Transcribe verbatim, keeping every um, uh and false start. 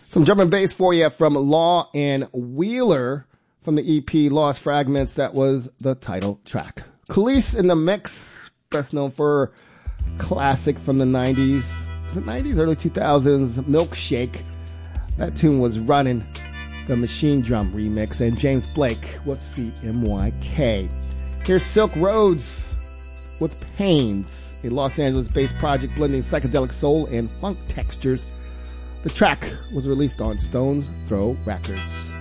Some drum and bass for you from Law and Wheeler from the E P Lost Fragments. That was the title track. Khalees in the mix, best known for classic from the nineties. Was it nineties, early two thousands, Milkshake. That tune was running, the Machine Drum remix, and James Blake with C M Y K. Here's Silk Roads with Pains, a Los Angeles-based project blending psychedelic soul and funk textures. The track was released on Stone's Throw Records.